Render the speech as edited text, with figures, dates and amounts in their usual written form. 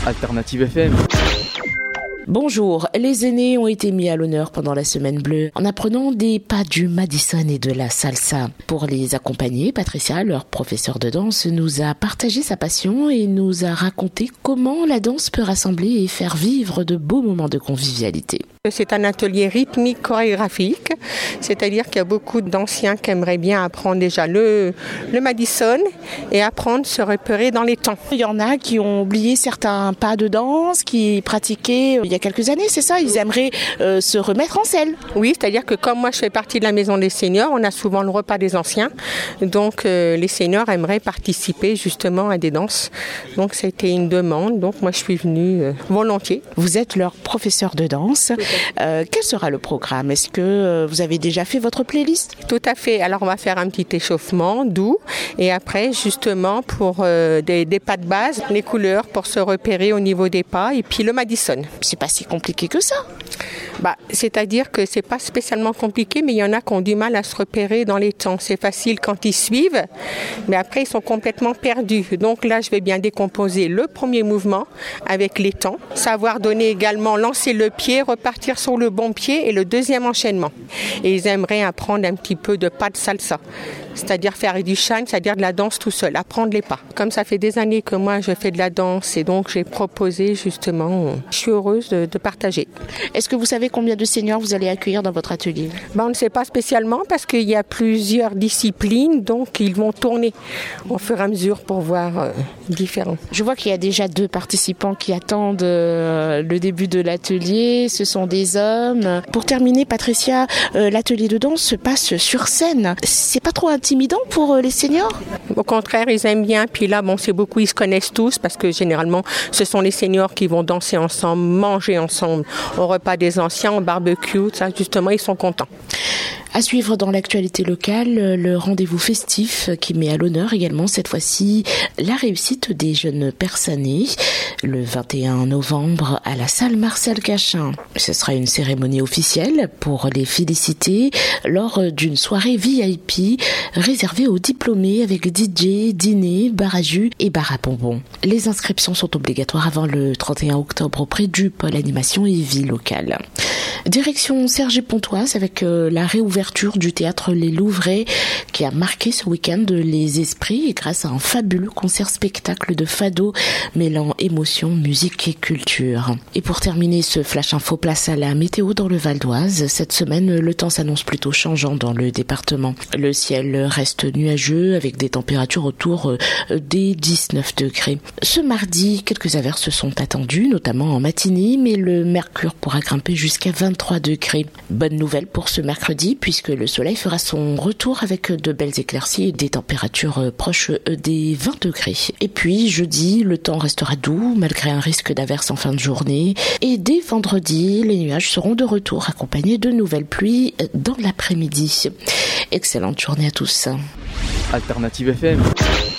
Alternative FM. Bonjour, les aînés ont été mis à l'honneur pendant la Semaine Bleue en apprenant des pas du Madison et de la salsa. Pour les accompagner, Patricia, leur professeure de danse, nous a partagé sa passion et nous a raconté comment la danse peut rassembler et faire vivre de beaux moments de convivialité. C'est un atelier rythmique chorégraphique, c'est-à-dire qu'il y a beaucoup d'anciens qui aimeraient bien apprendre déjà le Madison et apprendre à se repérer dans les temps. Il y en a qui ont oublié certains pas de danse, qui pratiquaient il y a quelques années, c'est ça? Ils aimeraient se remettre en selle. Oui, c'est-à-dire que comme moi je fais partie de la maison des seniors, on a souvent le repas des anciens, donc les seniors aimeraient participer justement à des danses. Donc c'était une demande, donc moi je suis venue volontiers. Vous êtes leur professeur de danse. Quel sera le programme? Est-ce que vous avez déjà fait votre playlist? Tout à fait. Alors on va faire un petit échauffement doux et après justement pour des pas de base, les couleurs pour se repérer au niveau des pas et puis le Madison. C'est pas si compliqué que ça. C'est-à-dire que c'est pas spécialement compliqué, mais il y en a qui ont du mal à se repérer dans les temps. C'est facile quand ils suivent, mais après ils sont complètement perdus. Donc là, je vais bien décomposer le premier mouvement avec les temps, savoir donner également, lancer le pied, repartir sur le bon pied et le deuxième enchaînement. Et ils aimeraient apprendre un petit peu de pas de salsa, c'est-à-dire faire du shine, c'est-à-dire de la danse tout seul, apprendre les pas. Comme ça fait des années que moi je fais de la danse et donc j'ai proposé justement, je suis heureuse de partager. Est-ce que vous savez combien de seniors vous allez accueillir dans votre atelier? On ne sait pas spécialement parce qu'il y a plusieurs disciplines, donc ils vont tourner au fur et à mesure pour voir différents. Je vois qu'il y a déjà 2 participants qui attendent le début de l'atelier, ce sont des hommes. Pour terminer, Patricia, l'atelier de danse se passe sur scène. C'est pas trop intimidant pour les seniors? Au contraire, ils aiment bien. Puis là, c'est beaucoup, ils se connaissent tous parce que généralement, ce sont les seniors qui vont danser ensemble, manger ensemble, au repas des anciens, au barbecue, ça, justement, ils sont contents. À suivre dans l'actualité locale, le rendez-vous festif qui met à l'honneur également cette fois-ci la réussite des jeunes Persanais le 21 novembre à la salle Marcel Cachin. Ce sera une cérémonie officielle pour les féliciter lors d'une soirée VIP réservée aux diplômés avec DJ, dîner, bar à jus et bar à bonbons. Les inscriptions sont obligatoires avant le 31 octobre auprès du pôle animation et vie locale. Direction Cergy-Pontoise avec la réouverture du théâtre Les Louvrais qui a marqué ce week-end les esprits et grâce à un fabuleux concert-spectacle de fado mêlant émotion, musique et culture. Et pour terminer ce Flash Info, place à la météo dans le Val d'Oise. Cette semaine, le temps s'annonce plutôt changeant dans le département. Le ciel reste nuageux avec des températures autour des 19 degrés. Ce mardi, quelques averses sont attendues, notamment en matinée, mais le mercure pourra grimper jusqu'à 23 degrés. Bonne nouvelle pour ce mercredi puisque le soleil fera son retour avec de belles éclaircies et des températures proches des 20 degrés. Et puis jeudi, le temps restera doux malgré un risque d'averse en fin de journée. Et dès vendredi, les nuages seront de retour accompagnés de nouvelles pluies dans l'après-midi. Excellente journée à tous. Alternative FM.